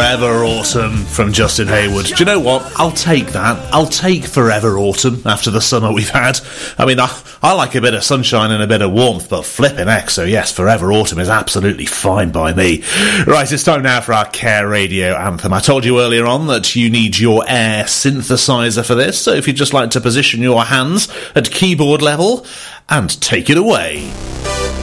Forever Autumn from Justin Hayward. Do you know what? I'll take that. I'll take Forever Autumn after the summer we've had. I mean, I like a bit of sunshine and a bit of warmth, but flipping heck, so yes, Forever Autumn is absolutely fine by me. Right, it's time now for our Care Radio anthem. I told you earlier on that you need your Air synthesizer for this, so if you'd just like to position your hands at keyboard level and take it away.